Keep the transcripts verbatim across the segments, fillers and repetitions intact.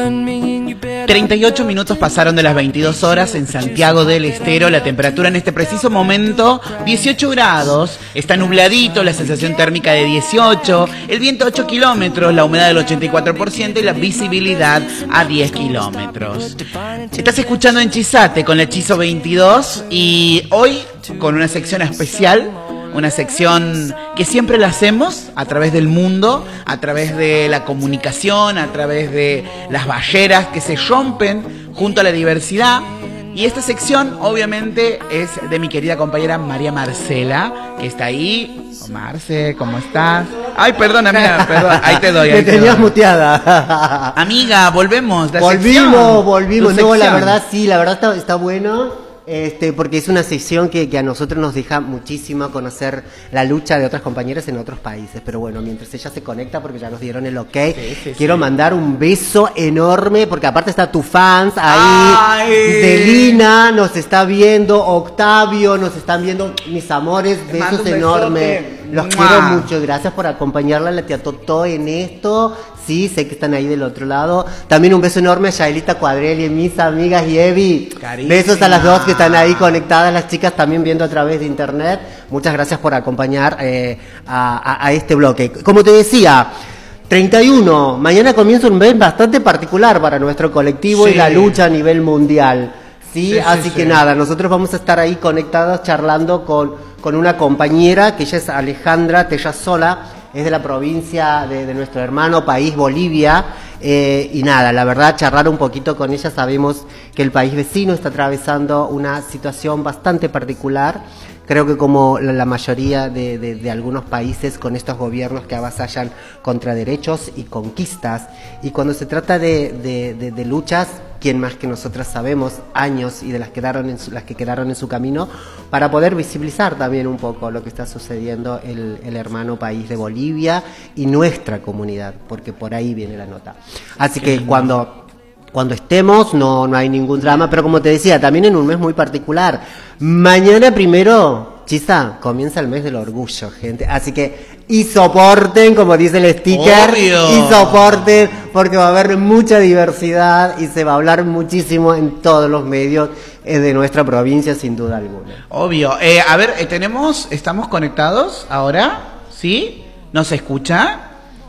treinta y ocho minutos pasaron de las veintidós horas en Santiago del Estero. La temperatura en este preciso momento, dieciocho grados. Está nubladito, la sensación térmica de dieciocho. El viento ocho kilómetros, la humedad del ochenta y cuatro por ciento y la visibilidad a diez kilómetros. Estás escuchando Enchizate con el Hechizo veintidós y hoy con una sección especial. Una sección que siempre la hacemos a través del mundo, a través de la comunicación, a través de las barreras que se rompen junto a la diversidad. Y esta sección obviamente es de mi querida compañera María Marcela, que está ahí. Oh, Marce, ¿cómo estás? Ay, perdón, amiga, perdón. Ahí te doy. Ahí Me te tenías doy. muteada. Amiga, volvemos. La volvimos, sección, volvimos. tu No, la sección. verdad sí, la verdad está, está bueno. Este, porque es una sección que, que a nosotros nos deja muchísimo conocer la lucha de otras compañeras en otros países. Pero bueno, mientras ella se conecta, porque ya nos dieron el ok, Sí, sí, quiero sí. mandar un beso enorme, porque aparte está tu fans ahí, Ay. Delina nos está viendo, Octavio nos están viendo, mis amores, Te mando besos un enormes. besote. Los ¡Mua! quiero mucho, gracias por acompañarla a la tía Totó en esto. Sí, sé que están ahí del otro lado. También un beso enorme a Yaelita Cuadrelli, mis amigas y Evi. Carísima. Besos a las dos que están ahí conectadas, las chicas también viendo a través de internet. Muchas gracias por acompañar eh, a, a, a este bloque. Como te decía, treinta y uno, mañana comienza un mes bastante particular para nuestro colectivo Sí. y la lucha a nivel mundial. Sí, Sí, sí, así que sí. nada, nosotros vamos a estar ahí conectados charlando con, con una compañera que ella es Alejandra Tellasola, es de la provincia de, de nuestro hermano país Bolivia, eh, y nada, la verdad charlar un poquito con ella, sabemos que el país vecino está atravesando una situación bastante particular. Creo que como la, la mayoría de, de, de algunos países con estos gobiernos que avasallan contra derechos y conquistas, y cuando se trata de, de, de, de luchas, quién más que nosotras sabemos, años y de las, quedaron en su, las que quedaron en su camino, para poder visibilizar también un poco lo que está sucediendo el, el hermano país de Bolivia y nuestra comunidad, porque por ahí viene la nota. Así que cuando... Cuando estemos, no, no hay ningún drama, pero como te decía, también en un mes muy particular. Mañana primero, Chisa, comienza el mes del orgullo, gente. Así que, y soporten, como dice el sticker, Obvio. y soporten, porque va a haber mucha diversidad y se va a hablar muchísimo en todos los medios eh, de nuestra provincia, sin duda alguna. Obvio. Eh, a ver, eh, tenemos, estamos conectados ahora, ¿sí? ¿Nos escucha?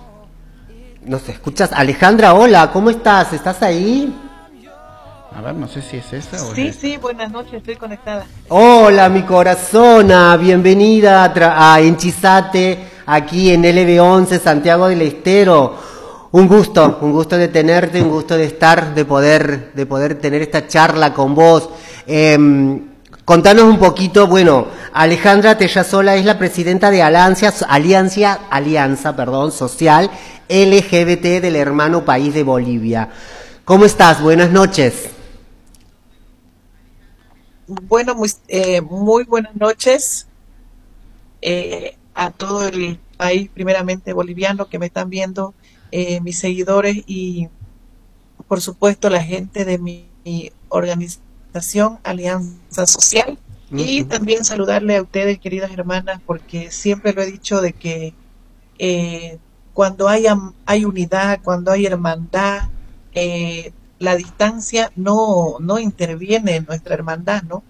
¿Nos escuchas? Alejandra, hola, ¿cómo estás? ¿Estás ahí? A ver, no sé si es esa o Sí, es sí, buenas noches, estoy conectada. Hola, mi corazona, bienvenida a, tra- a Enchizate, aquí en L B once, Santiago del Estero. Un gusto, un gusto de tenerte, un gusto de estar, de poder, de poder tener esta charla con vos. Eh, contanos un poquito, bueno, Alejandra Tellasola es la presidenta de Alianza, Alianza, Alianza, perdón, Social L G B T del hermano país de Bolivia. ¿Cómo estás? Buenas noches. Bueno, muy, eh, muy buenas noches eh, a todo el país, primeramente boliviano, que me están viendo, eh, mis seguidores y, por supuesto, la gente de mi, mi organización Alianza Social. Y Ujú. también saludarle a ustedes, queridas hermanas, porque siempre lo he dicho de que eh, cuando hay, am- hay unidad, cuando hay hermandad, eh, la distancia no, no interviene en nuestra hermandad, ¿no?